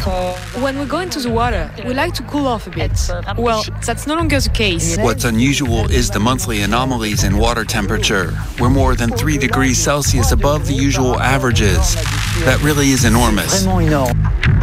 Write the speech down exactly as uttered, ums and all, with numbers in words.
When we go into the water, we like to cool off a bit. Well, that's no longer the case. What's unusual is the monthly anomalies in water temperature. We're more than three degrees Celsius above the usual averages. That really is enormous.